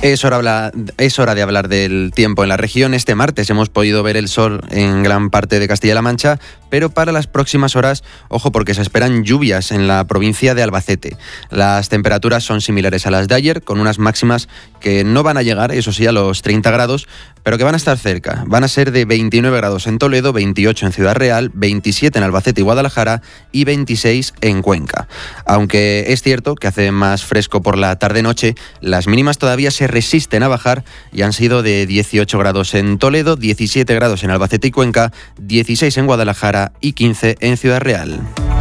Es hora de hablar del tiempo en la región. Este martes hemos podido ver el sol en gran parte de Castilla-La Mancha, pero para las próximas horas, ojo, porque se esperan lluvias en la provincia de Albacete. Las temperaturas son similares a las de ayer, con unas máximas que no van a llegar, eso sí, a los 30 grados, pero que van a estar cerca. Van a ser de 29 grados en Toledo, 28 en Ciudad Real, 27 en Albacete y Guadalajara y 26 en Cuenca. Aunque es cierto que hace más fresco por la tarde-noche, las mínimas todavía se resisten a bajar y han sido de 18 grados en Toledo, 17 grados en Albacete y Cuenca, 16 en Guadalajara y 15 en Ciudad Real.